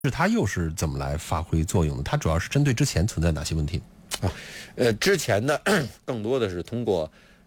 它又是怎么来发挥作用的？它主要是针对之前存在哪些问题？ 之前呢，更多的是通过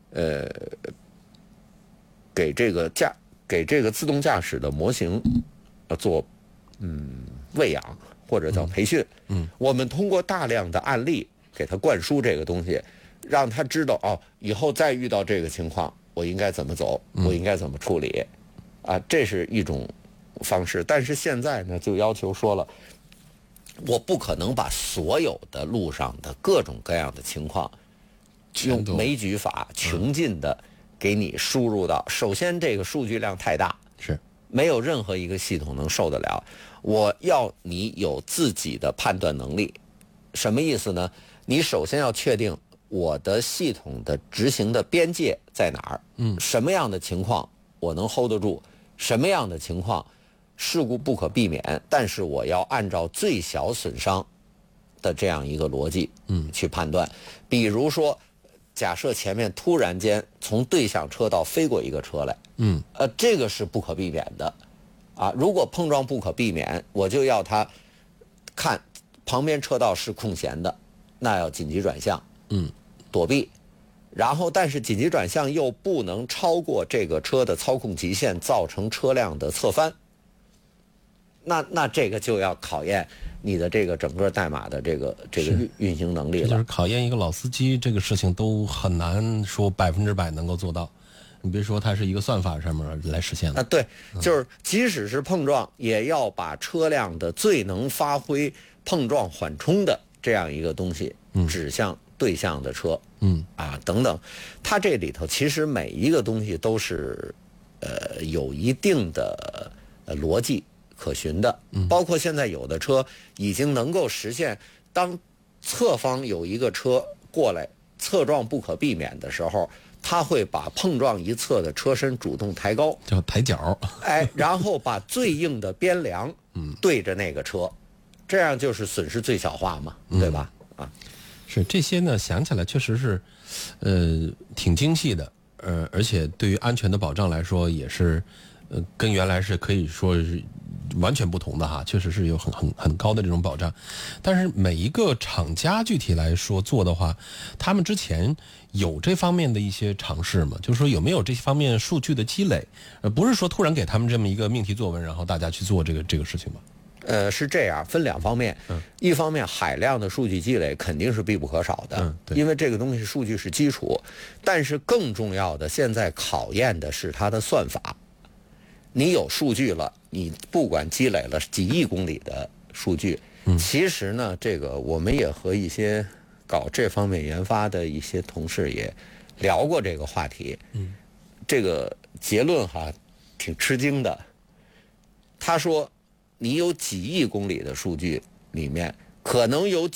给这个自动驾驶的模型做喂养或者叫培训。我们通过大量的案例给他灌输这个东西，让他知道以后再遇到这个情况，我应该怎么走，我应该怎么处理，这是一种方式。但是现在呢，就要求说了，我不可能把所有的路上的各种各样的情况用枚举法穷尽的给你输入到。首先，这个数据量太大， 是没有任何一个系统能受得了。我要你有自己的判断能力。什么意思呢？你首先要确定我的系统的执行的边界在哪儿，什么样的情况我能 hold 得住，什么样的情况事故不可避免，但是我要按照最小损伤的这样一个逻辑去判断。比如说，假设前面突然间从对向车道飞过一个车来，这个是不可避免的如果碰撞不可避免，我就要他看旁边车道是空闲的，那要紧急转向，躲避。然后，但是紧急转向又不能超过这个车的操控极限，造成车辆的侧翻。那这个就要考验你的这个整个代码的这个运行能力了。 就是考验一个老司机，这个事情都很难说100%能够做到。你别说它是一个算法上面来实现的对，就是即使是碰撞，也要把车辆的最能发挥碰撞缓冲的这样一个东西指向对向的车，等等。它这里头其实每一个东西都是有一定的逻辑可循的，包括现在有的车已经能够实现，当侧方有一个车过来侧撞不可避免的时候，它会把碰撞一侧的车身主动抬高， 叫抬脚， 然后把最硬的边梁对着那个车，这样就是损失最小化嘛，对吧？ 是这些呢，想起来确实是挺精细的，而且对于安全的保障来说也是跟原来是可以说是完全不同的哈，确实是有很高的这种保障。但是每一个厂家具体来说做的话，他们之前有这方面的一些尝试吗？就是说有没有这方面数据的积累？不是说突然给他们这么一个命题作文，然后大家去做这个事情吧？ 是这样，分两方面。一方面海量的数据积累肯定是必不可少的，因为这个东西数据是基础。但是更重要的，现在考验的是它的算法。你有数据了，你不管积累了几亿公里的数据，其实呢，这个我们也和一些搞这方面研发的一些同事也聊过这个话题。这个结论挺吃惊的。他说，你有几亿公里的数据里面，可能有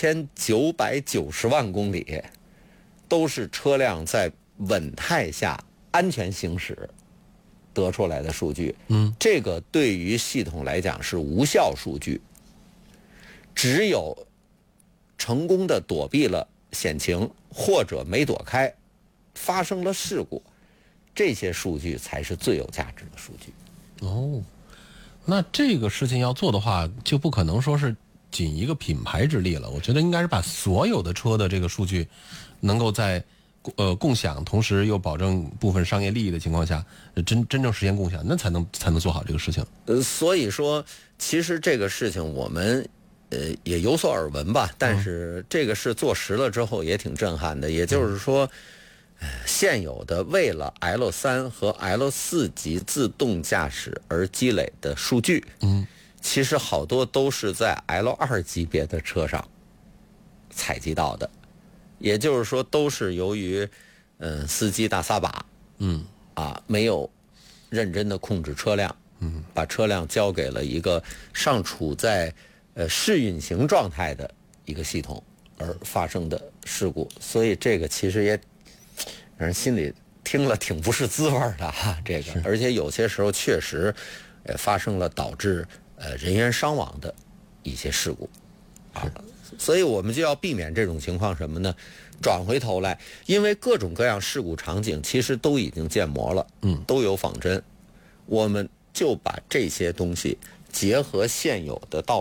9990万公里都是车辆在稳态下安全行驶得出来的数据。这个对于系统来讲是无效数据，只有成功的躲避了险情或者没躲开，发生了事故，这些数据才是最有价值的数据。 那这个事情要做的话，就不可能说是仅一个品牌之力了。我觉得应该是把所有的车的这个数据能够在共享，同时又保证部分商业利益的情况下，真正实现共享，那才能做好这个事情。 所以说，其实这个事情我们也有所耳闻吧，但是这个事做实了之后也挺震撼的。也就是说，现有的为了 L3 和 L4 级自动驾驶而积累的数据，其实好多都是在 L2 级别的车上采集到的。也就是说，都是由于司机大撒把，没有认真的控制车辆，把车辆交给了一个尚处在试运行状态的一个系统而发生的事故。所以这个其实也让人心里听了挺不是滋味的这个，而且有些时候确实发生了导致人员伤亡的一些事故所以我们就要避免这种情况什么呢？转回头来，因为各种各样事故场景其实都已经建模了，都有仿真，我们就把这些东西结合现有的道